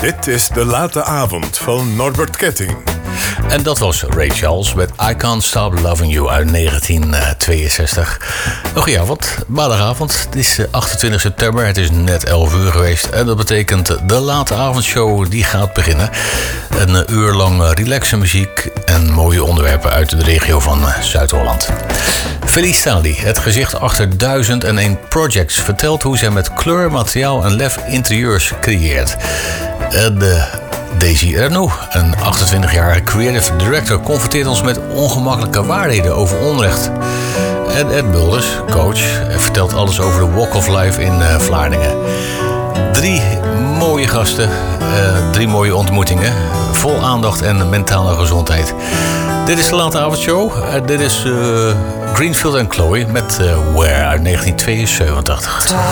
Dit is De Late Avond van Norbert Ketting. En dat was Ray Charles met I Can't Stop Loving You uit 1962. Goedenavond, maandagavond. Het is 28 september, het is net 11 uur geweest. En dat betekent de Late Avondshow die gaat beginnen. Een uur lang relaxe muziek en mooie onderwerpen uit de regio van Zuid-Holland. Felice Stanley, het gezicht achter 1001 Projects, vertelt hoe zij met kleur, materiaal en lef interieurs creëert. Daisy Renaud, een 28-jarige creative director, confronteert ons met ongemakkelijke waarheden over onrecht. En Ed Mulders, coach, vertelt alles over de Walk of Life in Vlaardingen. 3 mooie gasten, 3 mooie ontmoetingen, vol aandacht en mentale gezondheid. Dit is de Late Avondshow. Dit is Greenfield en Chloe met Where uit 1972.